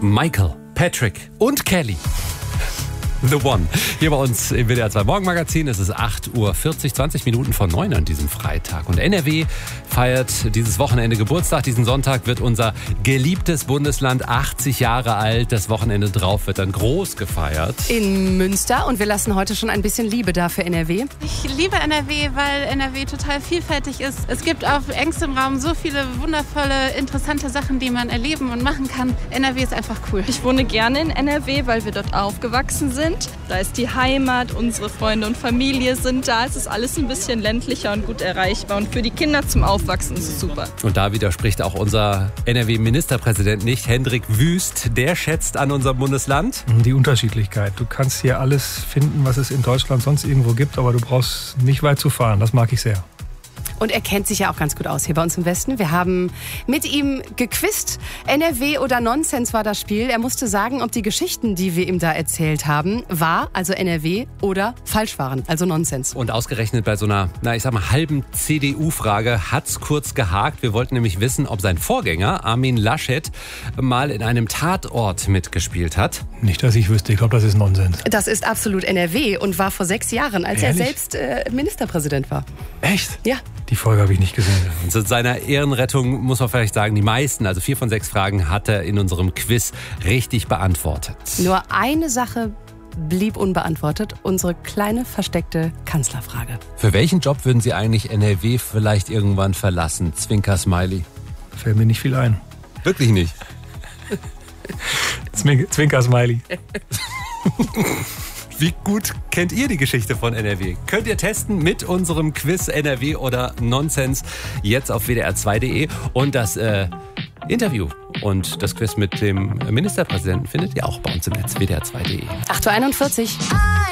Michael, Patrick und Kelly. The One. Hier bei uns im WDR 2 Morgenmagazin. Es ist 8:40 Uhr, 20 Minuten vor 9 an diesem Freitag. Und NRW feiert dieses Wochenende Geburtstag. Diesen Sonntag wird unser geliebtes Bundesland 80 Jahre alt. Das Wochenende drauf wird dann groß gefeiert. In Münster. Und wir lassen heute schon ein bisschen Liebe da für NRW. Ich liebe NRW, weil NRW total vielfältig ist. Es gibt auf engstem Raum so viele wundervolle, interessante Sachen, die man erleben und machen kann. NRW ist einfach cool. Ich wohne gerne in NRW, weil wir dort aufgewachsen sind. Da ist die Heimat, unsere Freunde und Familie sind da. Es ist alles ein bisschen ländlicher und gut erreichbar. Und für die Kinder zum Aufwachsen ist es super. Und da widerspricht auch unser NRW-Ministerpräsident nicht, Hendrik Wüst. Der schätzt an unserem Bundesland die Unterschiedlichkeit. Du kannst hier alles finden, was es in Deutschland sonst irgendwo gibt, aber du brauchst nicht weit zu fahren. Das mag ich sehr. Und er kennt sich ja auch ganz gut aus hier bei uns im Westen. Wir haben mit ihm gequizt. NRW oder Nonsens war das Spiel. Er musste sagen, ob die Geschichten, die wir ihm da erzählt haben, wahr, also NRW, oder falsch waren, also Nonsens. Und ausgerechnet bei so einer, halben CDU-Frage hat's kurz gehakt. Wir wollten nämlich wissen, ob sein Vorgänger, Armin Laschet, mal in einem Tatort mitgespielt hat. Nicht, dass ich wüsste. Ich glaube, das ist Nonsens. Das ist absolut NRW und war vor 6 Jahren, als Ehrlich? er selbst Ministerpräsident war. Echt? Ja. Die Folge habe ich nicht gesehen. Und zu seiner Ehrenrettung muss man vielleicht sagen, die meisten, also 4 von 6 Fragen, hat er in unserem Quiz richtig beantwortet. Nur eine Sache blieb unbeantwortet, unsere kleine versteckte Kanzlerfrage. Für welchen Job würden Sie eigentlich NRW vielleicht irgendwann verlassen? Zwinker-Smiley. Fällt mir nicht viel ein. Wirklich nicht? Zwinker-Smiley. Wie gut kennt ihr die Geschichte von NRW? Könnt ihr testen mit unserem Quiz NRW oder Nonsens jetzt auf wdr2.de. Und das Interview und das Quiz mit dem Ministerpräsidenten findet ihr auch bei uns im Netz, wdr2.de. 8:41 Uhr.